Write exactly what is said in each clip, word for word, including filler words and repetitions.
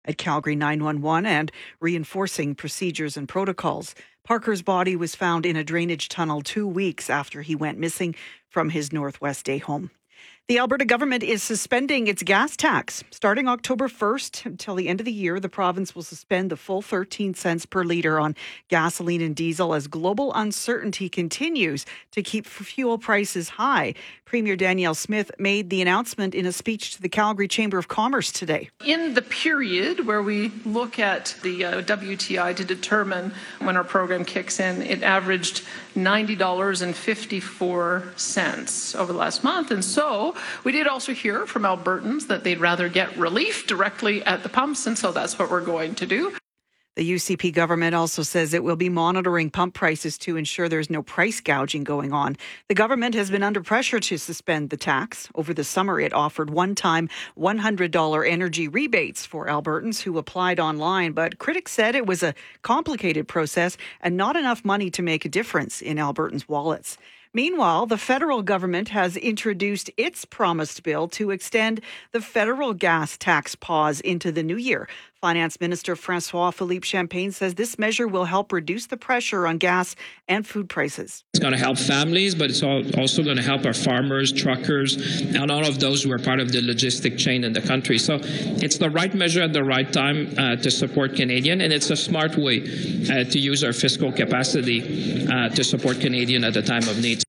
at Calgary nine one one and reinforcing procedures and protocols. Parker's body was found in a drainage tunnel two weeks after he went missing from his Northwest Day home. The Alberta government is suspending its gas tax. Starting October first until the end of the year, the province will suspend the full thirteen cents per litre on gasoline and diesel as global uncertainty continues to keep fuel prices high. Premier Danielle Smith made the announcement in a speech to the Calgary Chamber of Commerce today. In the period where we look at the uh, W T I to determine when our program kicks in, it averaged ninety dollars and fifty-four cents over the last month. And so we did also hear from Albertans that they'd rather get relief directly at the pumps, and so that's what we're going to do. The U C P government also says it will be monitoring pump prices to ensure there's no price gouging going on. The government has been under pressure to suspend the tax. Over the summer, it offered one-time one hundred dollars energy rebates for Albertans who applied online, but critics said it was a complicated process and not enough money to make a difference in Albertans' wallets. Meanwhile, the federal government has introduced its promised bill to extend the federal gas tax pause into the new year. Finance Minister François-Philippe Champagne says this measure will help reduce the pressure on gas and food prices. It's going to help families, but it's also going to help our farmers, truckers, and all of those who are part of the logistic chain in the country. So it's the right measure at the right time uh, to support Canadian, and it's a smart way uh, to use our fiscal capacity uh, to support Canadian at a time of need.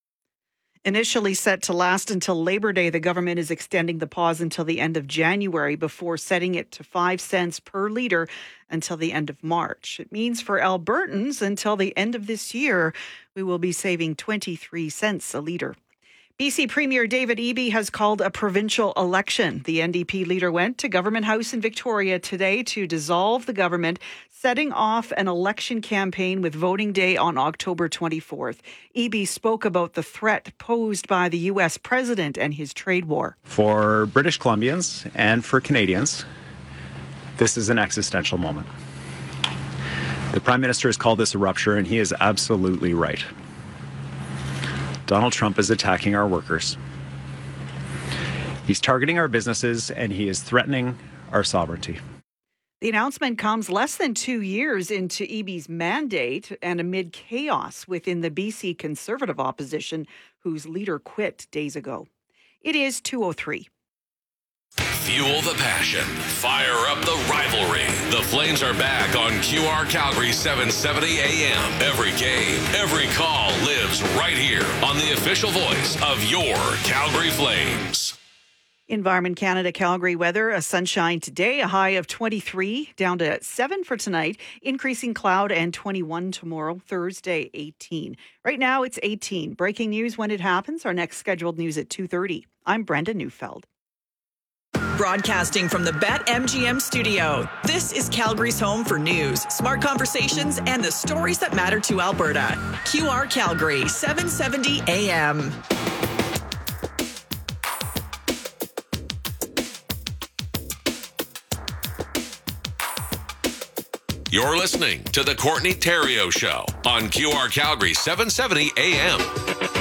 Initially set to last until Labor Day, the government is extending the pause until the end of January before setting it to five cents per litre until the end of March. It means for Albertans, until the end of this year, we will be saving twenty-three cents a litre. B C Premier David Eby has called a provincial election. The N D P leader went to Government House in Victoria today to dissolve the government, setting off an election campaign with voting day on October twenty-fourth. Eby spoke about the threat posed by the U S president and his trade war. For British Columbians and for Canadians, this is an existential moment. The Prime Minister has called this a rupture, and he is absolutely right. Donald Trump is attacking our workers. He's targeting our businesses, and he is threatening our sovereignty. The announcement comes less than two years into Eby's mandate and amid chaos within the B C Conservative opposition, whose leader quit days ago. It is two oh three. Fuel the passion. Fire up the rivalry. The Flames are back on Q R Calgary seven seventy A M. Every game, every call lives right here on the official voice of your Calgary Flames. Environment Canada Calgary weather, a sunshine today, a high of twenty-three, down to seven for tonight, increasing cloud, and twenty-one tomorrow, Thursday, eighteen. Right now it's eighteen. Breaking news when it happens. Our next scheduled news at two thirty. I'm Brenda Neufeld. Broadcasting from the BetMGM studio, this is Calgary's home for news, smart conversations, and the stories that matter to Alberta. Q R Calgary, seven seventy A M. You're listening to the Courtney Theriault Show on Q R Calgary seven seventy A M.